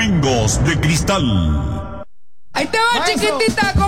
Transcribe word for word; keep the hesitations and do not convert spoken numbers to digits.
Domingos de Cristal. Ahí te va, Maestro. chiquitita,